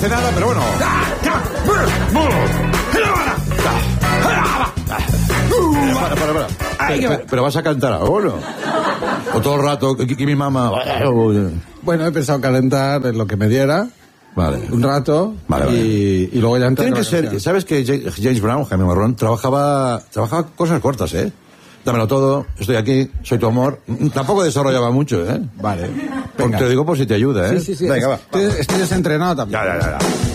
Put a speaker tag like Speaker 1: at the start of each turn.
Speaker 1: hace nada, pero bueno. Para. Pero vas a cantar ahora, ¿no? O todo el rato, que mi mamá...
Speaker 2: Bueno, he pensado calentar lo que me diera.
Speaker 1: Vale.
Speaker 2: Un rato.
Speaker 1: Vale.
Speaker 2: Y luego ya entrar.
Speaker 1: Tiene que ser... ¿Sabes que James Brown, Jaime Marrón, trabajaba cosas cortas, ¿eh? Dámelo todo, estoy aquí, soy tu amor. Tampoco desarrollaba mucho, ¿eh?
Speaker 2: Vale.
Speaker 1: Porque te lo digo por si te ayuda, ¿eh?
Speaker 2: Sí.
Speaker 1: Venga, va.
Speaker 2: Estoy desentrenado también.
Speaker 1: Ya.